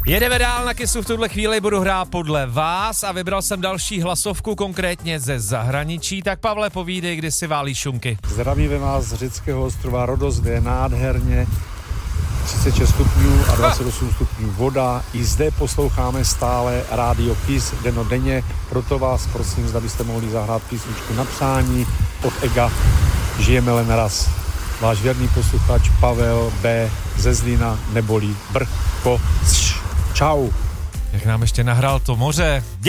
Jedeme dál na Kissu, v tuhle chvíli budu hrát podle vás a vybral jsem další hlasovku, konkrétně ze zahraničí. Tak Pavle, povídej, kdy si válíš šunky. Zdravíme vás z řeckého ostrova Rodos, kde je nádherně 36 stupňů a 28 stupňů voda. I zde posloucháme stále rádio Kiss dennodenně, proto vás prosím, zda byste mohli zahrát písničku na přání od Ega Žijeme len raz. Váš věrný posluchač Pavel B. ze Zlína neboli Brko. Čau. Jak nám ještě nahrál to moře.